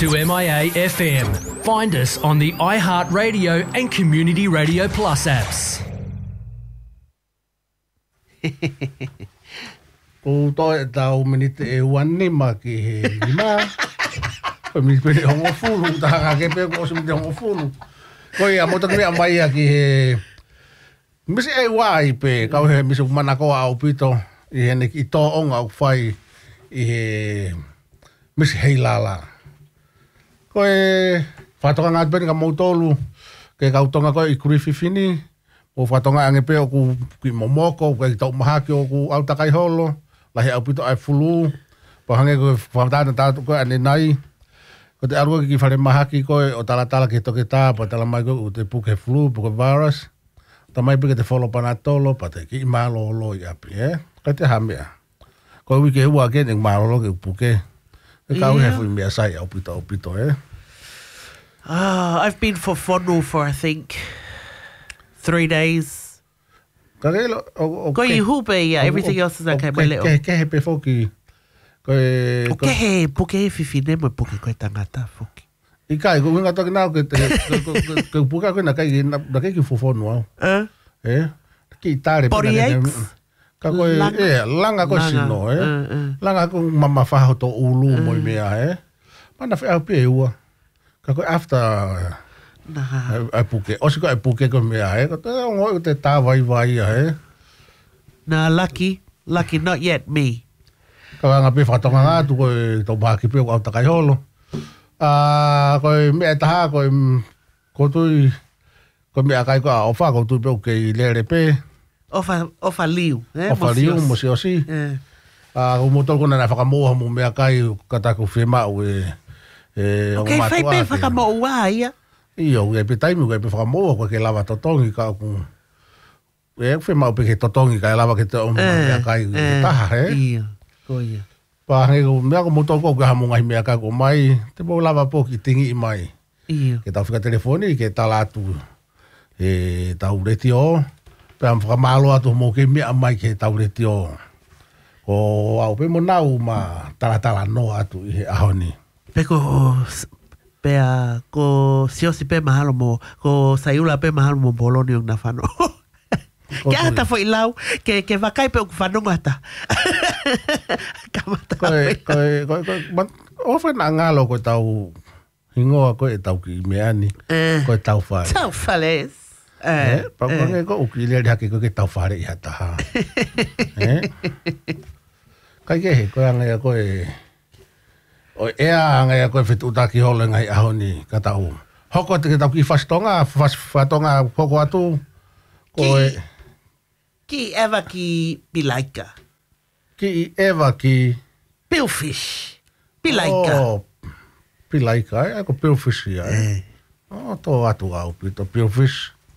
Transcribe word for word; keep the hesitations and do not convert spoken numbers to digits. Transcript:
to M I A F M. Find us on the iHeartRadio and Community Radio Plus apps. O toi tau minite e wani ma ki he lima. Ko mi pele hongo fulu ta ka ke pe ko so mi hongo fulu. Ko ia mo tak mi ambai ki he misi e wai pe ka he misi mana ko au pito i he ne ki to onga au fai i he misi hei lala. Ko e fatonga ngat ben ka mo tolu ke ka utonga ko i kuri fifini. O fatonga ange pe o ku ki momoko ko i tau mahaki o ku au takai holo. Lahi au pito ai fulu, pahange ko whamatana tātu ko ane nai. Ko te arua ki whare mahaki ko o tala tala ki toke tā, pa tala mai ko o te puke flu, puke virus. Ta mai pike te wholo panatolo, pa te ki malo lo i api, eh? Ka te hamea. Ko wike hua ke ning malo lo ki puke. Ka kau he fui mea sai au pito au pito, eh? Oh, I've been for Whonu for, I think, three days. Ko i hupe, yeah, everything else is okay, mai leo. Ke he pe foki. O ke he, puke he fifine mo puke koe tangata foki. I kai, ko winga toki nao ke ke puka koe na kai na kai ki fufonu au. Eh? Eh? Ki tare. Body aches? Ka koe, eh, langa koe sino, eh? Langa koe mama whaho to ulu moi mea, eh? Mana whi au pia ua. Ka koe after... Nah. Ai puke, osi ko ai puke ko mea he, ko te ngoi te tā vai vai a he. Nah, lucky, lucky, not yet me. Ka wanga pe whatonga ngā tu koe tau baki pe au takai holo. Ah, koe mea taha, koe ko tui, koe mea kai ko a ofa, ko tui pe o kei lere pe. Ofa, ofa liu, eh? Ofa liu, mosi osi. Eh. Ah, ko motol ko na whakamoha mo mea kai, kata ko whima o e... Okay, whai pe whakamoa ia. Iyo, e pe taimi, e pe whakamoa, koe ke lava totongi ka ku... E whi mau pe ke totongi ka e lava ke te o mea kai taha, he? Iyo, ko ia. Pahange ko, mea ko motor ko ke hamungahi mea kai ko mai, te po lava po ki tingi i mai. Iyo. Ke tau whika telefoni, ke tala atu e tau reti o, pe am whakamalo atu mo ke mea mai ke tau reti o. Ko au pe mo nau ma tala tala no atu i he ahoni. Peko... Pea, ko siosi pe mahalo mo, ko sayula pe mahalo mo boloni yung na whano. Ke ata fo ilau, ke, ke wakai pe o whanonga ata. Kamata koe, koe, koe, koe, koe, ofe na ngalo koe tau hingoa koe e tau ki meani, koe tau whare. Tau whales. Eh, pa koe ko uki lea hake koe ke tau whare i hata ha. Eh? Kai ke he, koe angai a koe... O ea ngai a koe whitu utaki hole ngai ahoni ka tau. Hoko te ke tau ki whastonga, whastonga hoko atu. Koe... Ki, ki ewa ki pilaika. Ki ewa ki... Pillfish. Pilaika. Oh, pilaika, e? Ako pillfish ia, e? Oh, tō atu au pito pillfish.